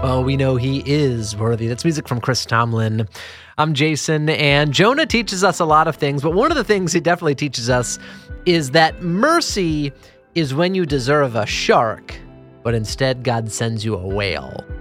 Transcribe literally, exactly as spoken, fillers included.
Oh, we know he is worthy. That's music from Chris Tomlin. I'm Jason, and Jonah teaches us a lot of things, but one of the things he definitely teaches us is that mercy is when you deserve a shark, but instead God sends you a whale.